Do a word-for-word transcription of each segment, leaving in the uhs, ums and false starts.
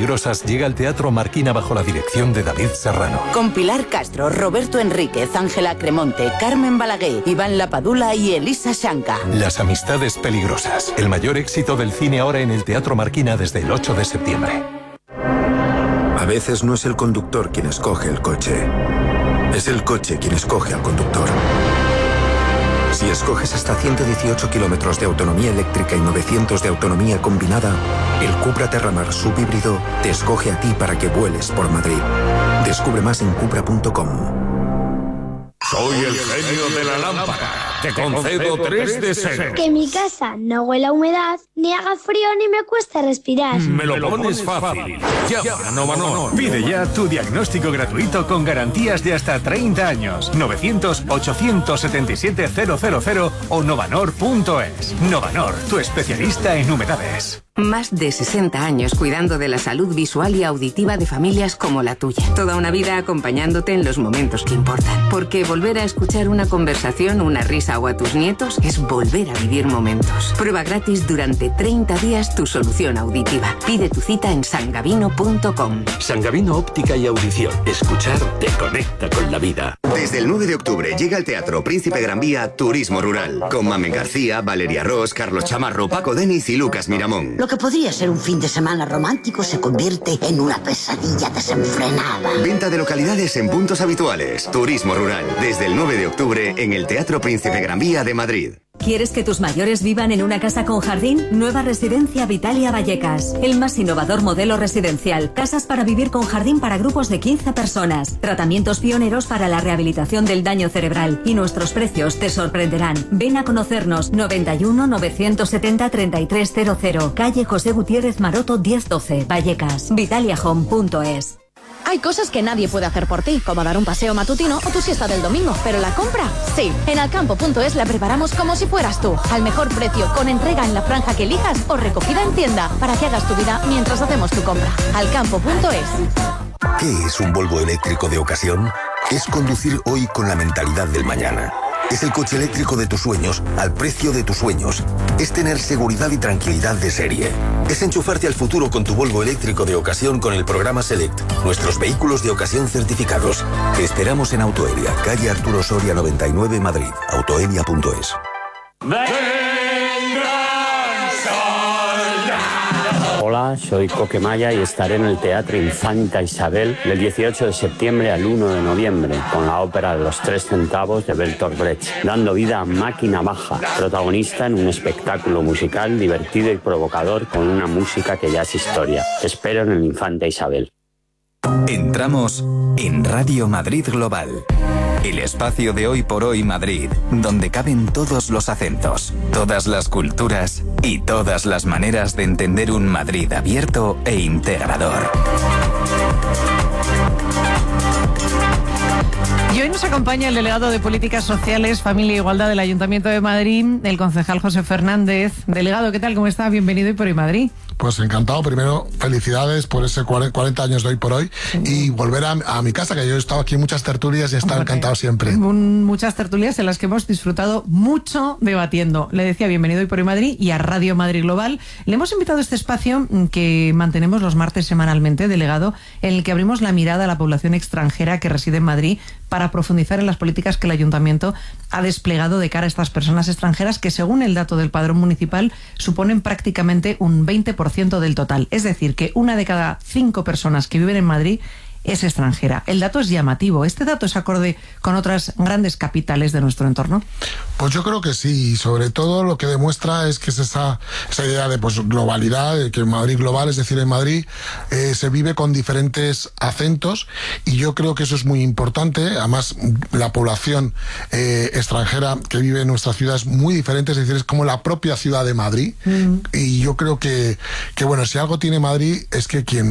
peligrosas llega al Teatro Marquina bajo la dirección de David Serrano. Con Pilar Castro, Roberto Enríquez, Ángela Cremonte, Carmen Balaguer, Iván Lapadula y Elisa Shanka. Las amistades peligrosas. El mayor éxito del cine ahora en el Teatro Marquina desde el ocho de septiembre. A veces no es el conductor quien escoge el coche. Es el coche quien escoge al conductor. Si escoges hasta ciento dieciocho kilómetros de autonomía eléctrica y novecientos de autonomía combinada, el Cupra Terramar subhíbrido te escoge a ti para que vueles por Madrid. Descubre más en cupra punto com. Soy el genio de la lámpara. Te concedo tres deseos. Que mi casa no huela a humedad, ni haga frío, ni me cueste respirar. Me lo pones fácil. Llama a Novanor. Pide ya tu diagnóstico gratuito con garantías de hasta treinta años. novecientos, ochocientos setenta y siete, cero cero cero o novanor punto es. Novanor, tu especialista en humedades. Más de sesenta años cuidando de la salud visual y auditiva de familias como la tuya. Toda una vida acompañándote en los momentos que importan. Porque volver a escuchar una conversación, una risa o a tus nietos es volver a vivir momentos. Prueba gratis durante treinta días tu solución auditiva. Pide tu cita en sangavino punto com. Sangavino Óptica y Audición. Escuchar te conecta con la vida. Desde el nueve de octubre llega al Teatro Príncipe Gran Vía Turismo Rural. Con Mamen García, Valeria Ross, Carlos Chamarro, Paco Deniz y Lucas Miramón. Lo que podría ser un fin de semana romántico se convierte en una pesadilla desenfrenada. Venta de localidades en puntos habituales. Turismo Rural. Desde el nueve de octubre en el Teatro Príncipe Gran Vía de Madrid. ¿Quieres que tus mayores vivan en una casa con jardín? Nueva Residencia Vitalia Vallecas. El más innovador modelo residencial. Casas para vivir con jardín para grupos de quince personas. Tratamientos pioneros para la rehabilitación del daño cerebral. Y nuestros precios te sorprenderán. Ven a conocernos. noventa y uno, novecientos setenta, treinta y tres cero cero. Calle José Gutiérrez Maroto diez doce. Vallecas. Vitalia Home punto es. Hay cosas que nadie puede hacer por ti, como dar un paseo matutino o tu siesta del domingo, pero la compra, sí. En alcampo punto es la preparamos como si fueras tú, al mejor precio, con entrega en la franja que elijas o recogida en tienda, para que hagas tu vida mientras hacemos tu compra. alcampo punto es. ¿Qué es un Volvo eléctrico de ocasión? Es conducir hoy con la mentalidad del mañana. Es el coche eléctrico de tus sueños al precio de tus sueños. Es tener seguridad y tranquilidad de serie. Es enchufarte al futuro con tu Volvo eléctrico de ocasión con el programa Select. Nuestros vehículos de ocasión certificados. Te esperamos en Autoelia, calle Arturo Soria noventa y nueve, Madrid. autoelia punto es. Hola, soy Coque Maya y estaré en el Teatro Infanta Isabel del dieciocho de septiembre al uno de noviembre con la ópera de los tres centavos de Bertolt Brecht, dando vida a Máquina Baja, protagonista en un espectáculo musical divertido y provocador con una música que ya es historia. Te espero en el Infanta Isabel. Entramos en Radio Madrid Global. El espacio de Hoy por Hoy Madrid, donde caben todos los acentos, todas las culturas y todas las maneras de entender un Madrid abierto e integrador. Y hoy nos acompaña el delegado de Políticas Sociales, Familia e Igualdad del Ayuntamiento de Madrid, el concejal José Fernández. Delegado, ¿qué tal? ¿Cómo está? Bienvenido Hoy por Hoy Madrid. Pues encantado. Primero, felicidades por ese cuarenta años de Hoy por Hoy y volver a, a mi casa, que yo he estado aquí en muchas tertulias y he estado encantado siempre. Muchas tertulias en las que hemos disfrutado mucho debatiendo. Le decía bienvenido Hoy por Hoy Madrid y a Radio Madrid Global. Le hemos invitado a este espacio que mantenemos los martes semanalmente, delegado, en el que abrimos la mirada a la población extranjera que reside en Madrid para profundizar en las políticas que el Ayuntamiento ha desplegado de cara a estas personas extranjeras que, según el dato del Padrón Municipal, suponen prácticamente un veinte por ciento del total. Es decir, que una de cada cinco personas que viven en Madrid es extranjera. El dato es llamativo. ¿Este dato es acorde con otras grandes capitales de nuestro entorno? Pues yo creo que sí, y sobre todo lo que demuestra es que es esa, esa idea de pues, globalidad, de que en Madrid global, es decir, en Madrid eh, se vive con diferentes acentos, y yo creo que eso es muy importante. Además, la población eh, extranjera que vive en nuestra ciudad es muy diferente, es decir, es como la propia ciudad de Madrid, mm. y yo creo que, que, bueno, si algo tiene Madrid es que quien,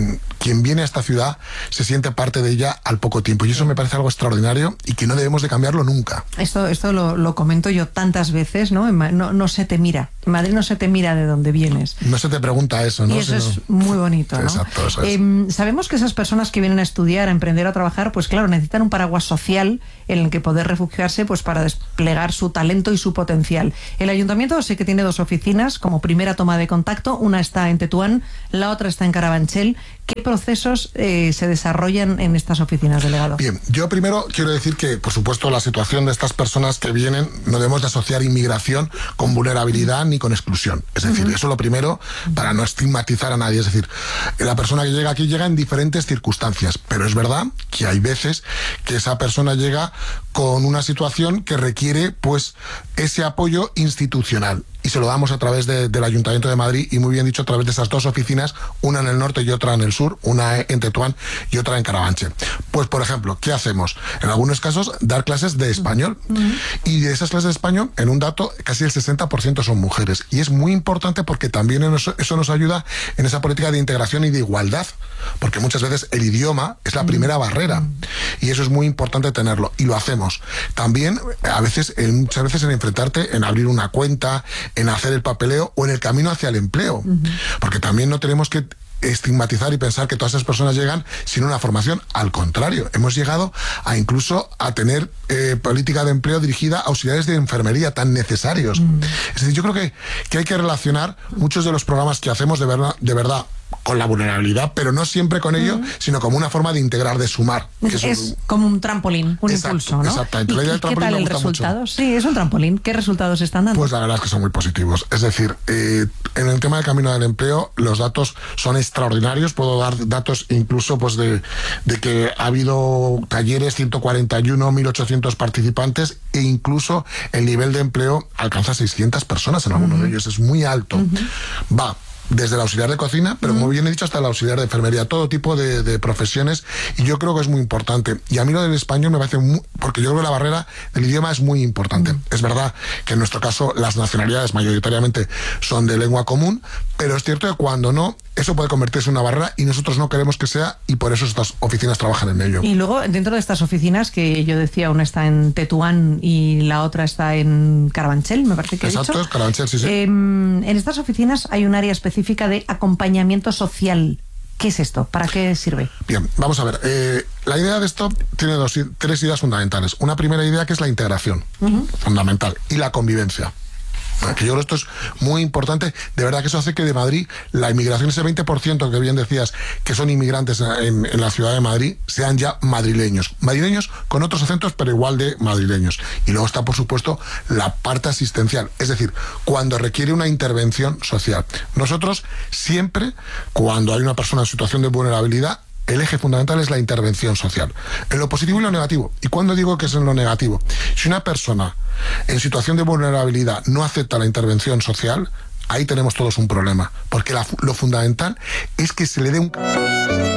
quien viene a esta ciudad se siente parte de ella al poco tiempo. Y eso me parece algo extraordinario y que no debemos de cambiarlo nunca. Esto, esto lo, lo comento yo tantas veces, ¿no? No, no se te mira. En Madrid no se te mira de dónde vienes. No se te pregunta eso, ¿no? Y eso Sino... es muy bonito, ¿no? Exacto, eso es. Eh, sabemos que esas personas que vienen a estudiar, a emprender, a trabajar, pues claro, necesitan un paraguas social en el que poder refugiarse pues para desplegar su talento y su potencial. El ayuntamiento sé que tiene dos oficinas como primera toma de contacto, una está en Tetuán, la otra está en Carabanchel. ¿Qué procesos eh, se desarrollan en estas oficinas, delegado? Bien, yo primero quiero decir que, por supuesto, la situación de estas personas que vienen no debemos de asociar inmigración con vulnerabilidad ni con exclusión. Es decir, uh-huh. eso lo primero para no estigmatizar a nadie. Es decir, la persona que llega aquí llega en diferentes circunstancias, pero es verdad que hay veces que esa persona llega con una situación que requiere pues ese apoyo institucional. Y se lo damos a través de, del Ayuntamiento de Madrid, y muy bien dicho, a través de esas dos oficinas, una en el norte y otra en el sur, una en Tetuán y otra en Carabanchel. Pues, por ejemplo, ¿qué hacemos? En algunos casos, dar clases de español. Uh-huh. Y de esas clases de español, en un dato, casi el sesenta por ciento son mujeres. Y es muy importante porque también eso, eso nos ayuda en esa política de integración y de igualdad. Porque muchas veces el idioma es la uh-huh. primera barrera. Uh-huh. Y eso es muy importante tenerlo. Y lo hacemos. También, a veces, en, muchas veces en enfrentarte, en abrir una cuenta, en hacer el papeleo o en el camino hacia el empleo. Uh-huh. Porque también no tenemos que estigmatizar y pensar que todas esas personas llegan sin una formación. Al contrario, hemos llegado a incluso a tener eh, política de empleo dirigida a auxiliares de enfermería tan necesarios. Uh-huh. Es decir, yo creo que, que hay que relacionar muchos de los programas que hacemos de verdad, de verdad con la vulnerabilidad, pero no siempre con ello, uh-huh. sino como una forma de integrar, de sumar. Que es, es un... como un trampolín, un Exacto, impulso, ¿no? Exactamente. La idea del trampolín ¿Qué tal me el gusta resultado? mucho. Sí, es un trampolín. ¿Qué resultados están dando? Pues la verdad es que son muy positivos. Es decir, eh, en el tema del camino del empleo, los datos son extraordinarios. Puedo dar datos incluso pues de, de que ha habido talleres, ciento cuarenta y uno, mil ochocientos participantes, e incluso el nivel de empleo alcanza seiscientas personas en algunos uh-huh. de ellos. Es muy alto. Uh-huh. Va desde el auxiliar de cocina, pero mm. como bien he dicho, hasta el auxiliar de enfermería, todo tipo de, de profesiones, y yo creo que es muy importante. Y a mí lo del español me parece muy, porque yo creo que la barrera del idioma es muy importante. Mm. Es verdad que en nuestro caso las nacionalidades mayoritariamente son de lengua común, pero es cierto que cuando no, eso puede convertirse en una barrera y nosotros no queremos que sea, y por eso estas oficinas trabajan en ello. Y luego, dentro de estas oficinas, que yo decía, una está en Tetuán y la otra está en Carabanchel, me parece que he Exacto, dicho. es Carabanchel, sí, sí. Eh, en estas oficinas hay un área específica de acompañamiento social. ¿Qué es esto? ¿Para qué sirve? Bien, vamos a ver. Eh, la idea de esto tiene dos, tres ideas fundamentales. Una primera idea que es la integración, uh-huh. fundamental, y la convivencia. Que yo creo que esto es muy importante. De verdad que eso hace que de Madrid la inmigración, ese veinte por ciento que bien decías que son inmigrantes en, en la ciudad de Madrid, sean ya madrileños. Madrileños con otros acentos, pero igual de madrileños. Y luego está, por supuesto, la parte asistencial. Es decir, cuando requiere una intervención social. Nosotros siempre, cuando hay una persona en situación de vulnerabilidad, el eje fundamental es la intervención social, en lo positivo y lo negativo. ¿Y cuando digo que es en lo negativo? Si una persona en situación de vulnerabilidad no acepta la intervención social, ahí tenemos todos un problema, porque la, lo fundamental es que se le dé un...